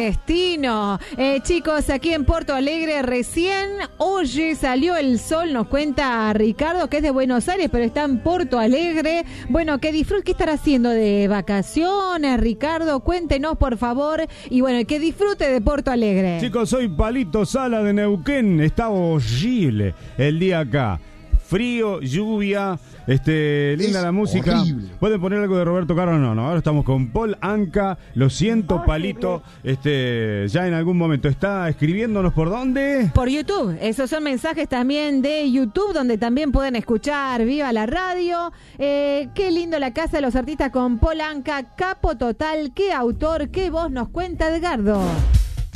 destino. Chicos, aquí en Porto Alegre recién, oye, salió el sol, nos cuenta Ricardo, que es de Buenos Aires, pero está en Porto Alegre. Bueno, que disfrute, ¿qué estará haciendo de vacaciones, Ricardo? Cuéntenos, por favor. Y bueno, que disfrute de Porto Alegre. Chicos, soy Palito Sala de Neuquén. Está horrible el día acá. Frío, lluvia, linda la música. Horrible. ¿Pueden poner algo de Roberto Carlos? No, ahora estamos con Paul Anka. Lo siento, Palito. Ya en algún momento está escribiéndonos por dónde. Por YouTube. Esos son mensajes también de YouTube, donde también pueden escuchar Viva la Radio. Qué lindo la Casa de los Artistas con Paul Anka. Capo total. Qué autor, qué voz, nos cuenta Edgardo.